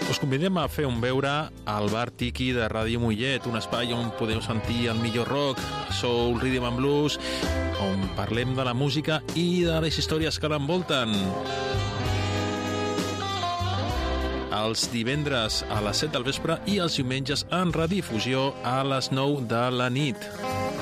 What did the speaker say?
Us convidem a fer un veure al Bar Tiki de Ràdio Mollet, un espai on podeu sentir el millor rock, soul, rhythm and blues, on parlem de la música i de les històries que l'envolten. Els divendres a les 7 del vespre i els diumenges en redifusió a les 9 de la nit.